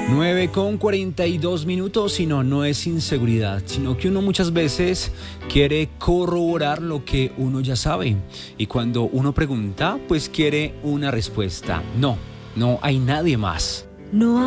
9:42, y no es inseguridad, sino que uno muchas veces quiere corroborar lo que uno ya sabe. Y cuando uno pregunta, pues quiere una respuesta. No hay nadie más. No